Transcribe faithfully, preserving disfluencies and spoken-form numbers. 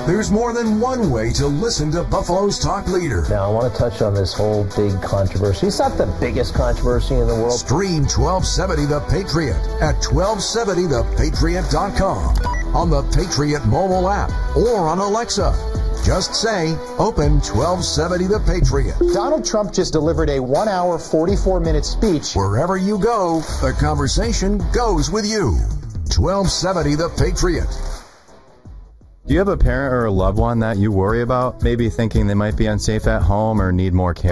There's more than one way to listen to Buffalo's talk leader. Now, I want to touch on this whole big controversy. It's not the biggest controversy in the world. Stream twelve seventy The Patriot at twelve seventy the patriot dot com, on the Patriot mobile app, or on Alexa. Just say, open twelve seventy The Patriot. Donald Trump just delivered a one hour, forty-four minute speech. Wherever you go, the conversation goes with you. twelve seventy The Patriot. Do you have a parent or a loved one that you worry about, maybe thinking they might be unsafe at home or need more care?